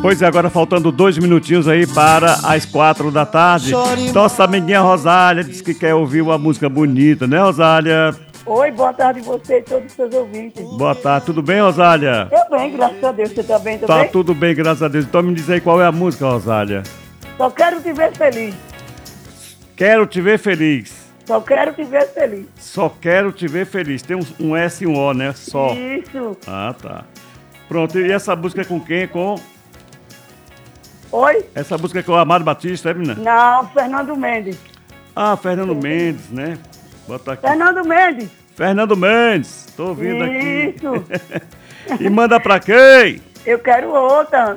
Pois é, agora faltando 2 minutinhos aí para as 4 da tarde. Nossa amiguinha Rosália disse que quer ouvir uma música bonita, né, Rosália? Oi, boa tarde a você e todos os seus ouvintes. Boa tarde, tudo bem, Rosália? Eu bem, graças a Deus. Você tá bem Tá também? tudo bem, graças a Deus. Então me diz aí qual é a música, Rosália. Só quero te ver feliz. Quero te ver feliz. Só quero te ver feliz. Só quero te ver feliz. Tem um S e um O, né? Só. Isso. Ah, tá. Pronto, e essa música é com quem? Oi? Essa música é com o Amado Batista, é, menina? Não, Fernando Mendes. Ah, Fernando Mendes, né? Bota aqui. Fernando Mendes. Fernando Mendes, tô ouvindo aqui. Isso. E manda pra quem? Eu quero outra.